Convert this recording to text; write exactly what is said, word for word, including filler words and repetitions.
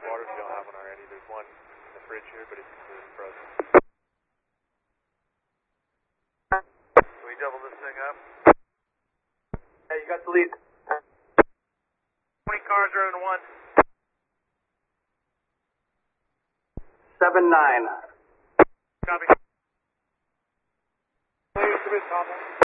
water if you don't have one already. There's one in the fridge here, but it's completely frozen. Can we double this thing up? Hey, you got the lead. twenty cars are in one. seven nine. Copy. Please submit, Papa.